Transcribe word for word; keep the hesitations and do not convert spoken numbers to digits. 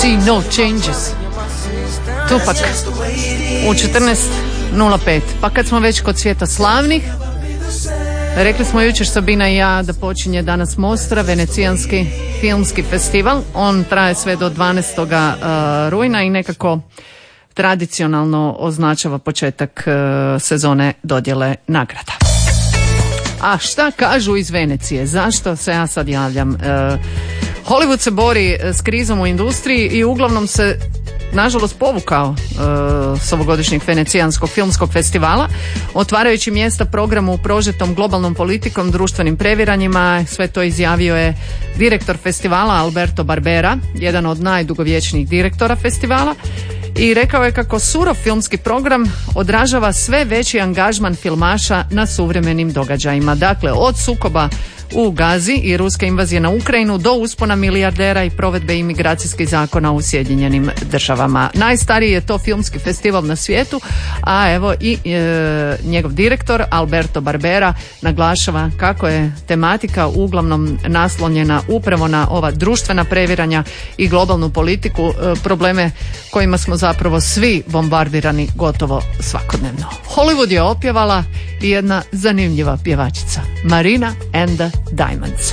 see no changes. Tupak u četrnaest nula pet. Pa kad smo već kod svijeta slavnih, rekli smo jučer Sabina i ja da počinje danas Mostra, venecijanski filmski festival. On traje sve do dvanaestog rujna i nekako tradicionalno označava početak uh, sezone dodjele nagrada. A šta kažu iz Venecije? Zašto se ja sad javljam? Uh, Hollywood se bori s krizom u industriji i uglavnom se nažalost povukao uh, s ovogodišnjeg venecijanskog filmskog festivala, otvarajući mjesta programu prožetom globalnom politikom, društvenim previranjima. Sve to izjavio je direktor festivala Alberto Barbera, jedan od najdugovječnijih direktora festivala, i rekao je kako surov filmski program odražava sve veći angažman filmaša na suvremenim događajima. Dakle, od sukoba u Gazi i ruske invazije na Ukrajinu do uspona milijardera i provedbe imigracijskih zakona u Sjedinjenim državama. Najstariji je to filmski festival na svijetu, a evo i e, njegov direktor Alberto Barbera naglašava kako je tematika uglavnom naslonjena upravo na ova društvena previranja i globalnu politiku, e, probleme kojima smo zapravo svi bombardirani gotovo svakodnevno. Hollywood je opjevala i jedna zanimljiva pjevačica, Marina and the Diamonds.